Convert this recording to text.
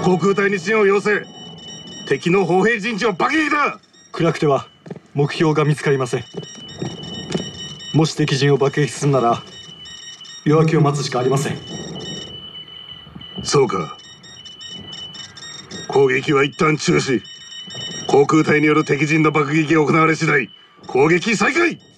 航空隊に支援を要請。敵の砲兵陣地を爆撃だ。 暗くては目標が見つかりません。もし敵陣を爆撃するなら夜明けを待つしかありません。 そうか。攻撃は一旦中止。航空隊による敵陣の爆撃が行われ次第攻撃再開。